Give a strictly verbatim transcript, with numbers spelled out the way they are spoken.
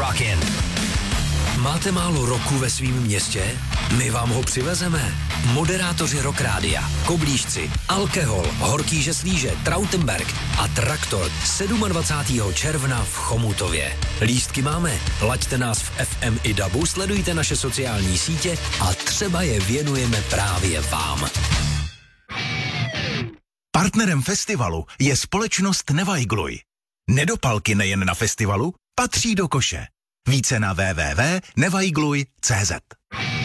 Rockin'. Máte málo roku ve svém městě? My vám ho přivezeme. Moderátoři Rock Rádia, Koblížci, Alkohol, Horký Žeslíže, Trautenberg a Traktor dvacátého sedmého června v Chomutově. Lístky máme, laďte nás v F M i dabu, sledujte naše sociální sítě a třeba je věnujeme právě vám. Partnerem festivalu je společnost Nevajgluj. Nedopalky nejen na festivalu patří do koše. Více na w w w tečka nevajgluj tečka c z.